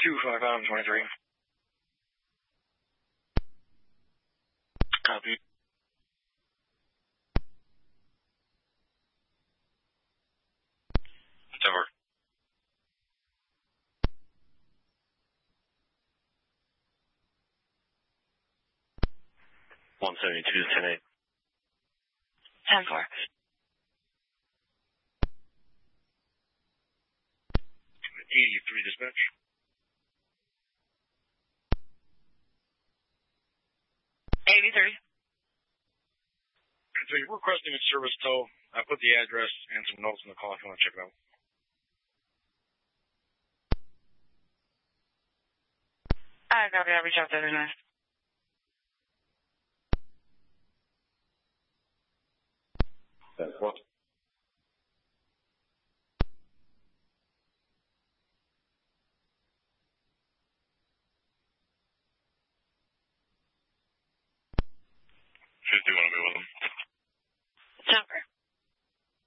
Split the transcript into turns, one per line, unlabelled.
25523. Copy. Over. 172 to 10-8.
10-4.
83 dispatch. So you're requesting a service tow. I put the address and some notes in the call if you want to check it out.
I copy. I'll reach out to the other 9.
What?